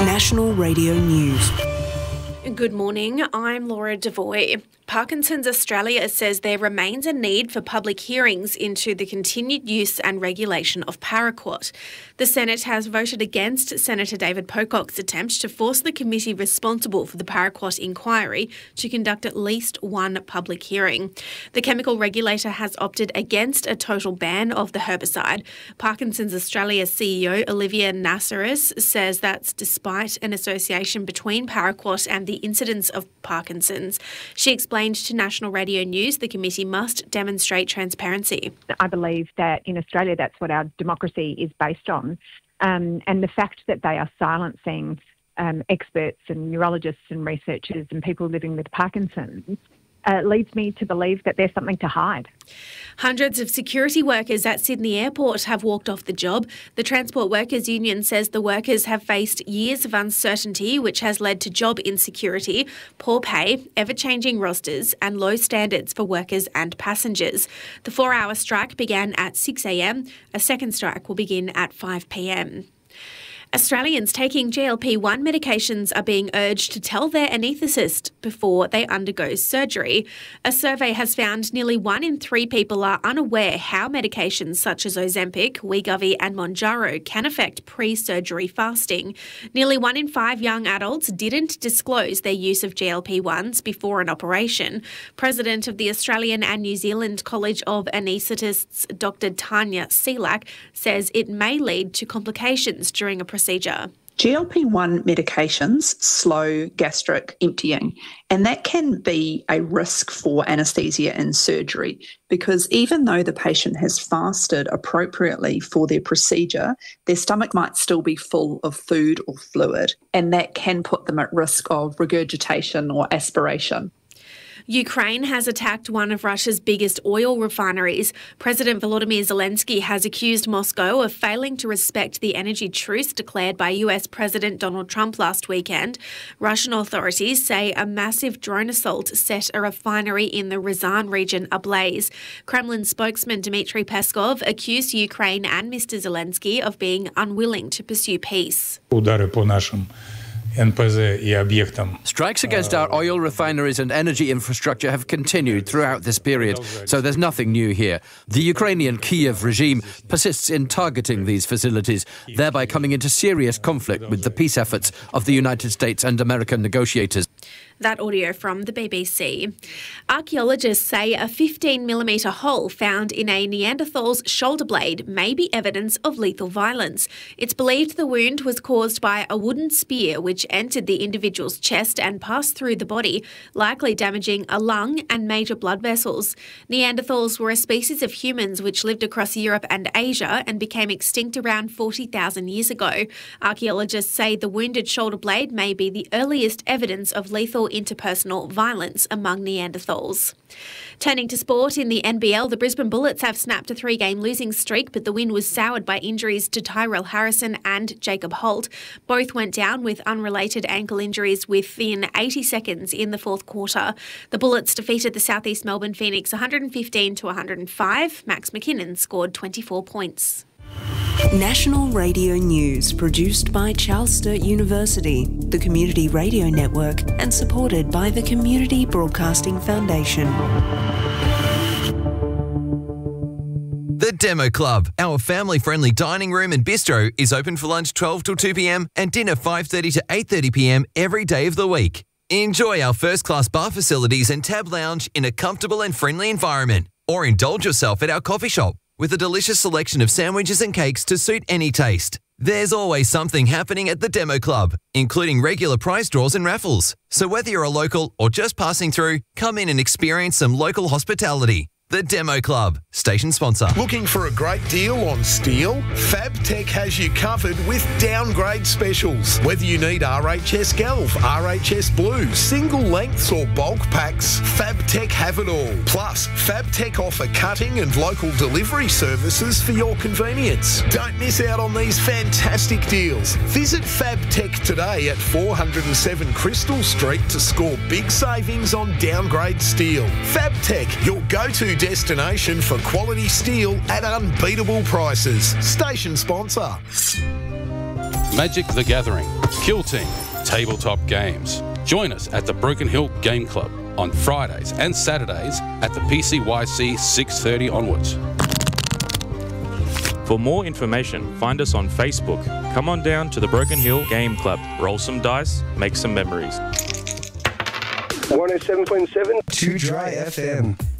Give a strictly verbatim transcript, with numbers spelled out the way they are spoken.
National Radio News. Good morning, I'm Laura Devoy. Parkinson's Australia says there remains a need for public hearings into the continued use and regulation of Paraquat. The Senate has voted against Senator David Pocock's attempt to force the committee responsible for the Paraquat inquiry to conduct at least one public hearing. The chemical regulator has opted against a total ban of the herbicide. Parkinson's Australia C E O Olivia Nassaris says that's despite an association between Paraquat and the incidence of Parkinson's. She explained to National Radio News the committee must demonstrate transparency. I believe that in Australia that's what our democracy is based on. Um, and the fact that they are silencing um, experts and neurologists and researchers and people living with Parkinson's Uh, leads me to believe that there's something to hide. Hundreds of security workers at Sydney Airport have walked off the job. The Transport Workers Union says the workers have faced years of uncertainty, which has led to job insecurity, poor pay, ever-changing rosters and low standards for workers and passengers. The four-hour strike began at six a m. A second strike will begin at five p m. Australians taking G L P one medications are being urged to tell their anaesthetist before they undergo surgery. A survey has found nearly one in three people are unaware how medications such as Ozempic, Wegovy and Mounjaro can affect pre-surgery fasting. Nearly one in five young adults didn't disclose their use of G L P ones before an operation. President of the Australian and New Zealand College of Anaesthetists, Doctor Tanya Selak, says it may lead to complications during a procedure. G L P one medications slow gastric emptying, and that can be a risk for anaesthesia in surgery because even though the patient has fasted appropriately for their procedure, their stomach might still be full of food or fluid, and that can put them at risk of regurgitation or aspiration. Ukraine has attacked one of Russia's biggest oil refineries. President Volodymyr Zelensky has accused Moscow of failing to respect the energy truce declared by U S President Donald Trump last weekend. Russian authorities say a massive drone assault set a refinery in the Ryazan region ablaze. Kremlin spokesman Dmitry Peskov accused Ukraine and Mister Zelensky of being unwilling to pursue peace. Strikes against our oil refineries and energy infrastructure have continued throughout this period, so there's nothing new here. The Ukrainian Kyiv regime persists in targeting these facilities, thereby coming into serious conflict with the peace efforts of the United States and American negotiators. That audio from the B B C. Archaeologists say a fifteen millimetre hole found in a Neanderthal's shoulder blade may be evidence of lethal violence. It's believed the wound was caused by a wooden spear which entered the individual's chest and passed through the body, likely damaging a lung and major blood vessels. Neanderthals were a species of humans which lived across Europe and Asia and became extinct around forty thousand years ago. Archaeologists say the wounded shoulder blade may be the earliest evidence of lethal interpersonal violence among Neanderthals. Turning to sport, in the N B L, the Brisbane Bullets have snapped a three-game losing streak, but the win was soured by injuries to Tyrell Harrison and Jacob Holt. Both went down with unrelated ankle injuries within eighty seconds in the fourth quarter. The Bullets defeated the South East Melbourne Phoenix one hundred fifteen to one hundred five. Max McKinnon scored twenty-four points. National Radio News, produced by Charles Sturt University, the Community Radio Network, and supported by the Community Broadcasting Foundation. The Demo Club, our family-friendly dining room and bistro, is open for lunch twelve till two p m and dinner five thirty to eight thirty p m every day of the week. Enjoy our first-class bar facilities and tab lounge in a comfortable and friendly environment, or indulge yourself at our coffee shop with a delicious selection of sandwiches and cakes to suit any taste. There's always something happening at the Demo Club, including regular prize draws and raffles. So whether you're a local or just passing through, come in and experience some local hospitality. The Demo Club, station sponsor. Looking for a great deal on steel? FabTech has you covered with downgrade specials. Whether you need R H S Galv, R H S Blue, single lengths or bulk packs, FabTech have it all. Plus, FabTech offer cutting and local delivery services for your convenience. Don't miss out on these fantastic deals. Visit FabTech today at four hundred seven Crystal Street to score big savings on downgrade steel. FabTech, your go-to destination for quality steel at unbeatable prices. Station sponsor. Magic the Gathering, Kill Team, tabletop games. Join us at the Broken Hill Game Club on Fridays and Saturdays at the P C Y C six thirty onwards. For more information, find us on Facebook. Come on down to the Broken Hill Game Club. Roll some dice, make some memories. one oh seven point seven Too Dry F M.